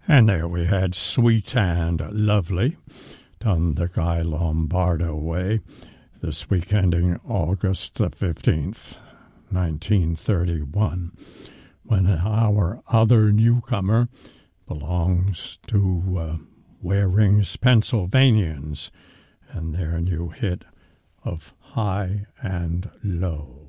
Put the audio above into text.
And there we had Sweet and Lovely, done the Guy Lombardo way, this week ending August the 15th, 1931, when our other newcomer belongs to Waring's Pennsylvanians and their new hit of High and Low.